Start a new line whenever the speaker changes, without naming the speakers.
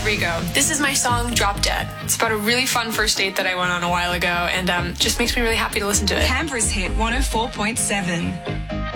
Rodrigo. This is my song, Drop Dead. It's about a really fun first date that I went on a while ago, and just makes me really happy to listen to it.
Canberra's hit 104.7.